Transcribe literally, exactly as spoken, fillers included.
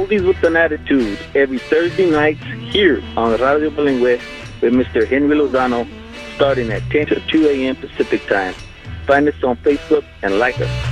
Movies with an Attitude every Thursday nights here on Radio Bilingüe with Mister Henry Lozano, starting at ten to two a.m. Pacific Time. Find us on Facebook and like us.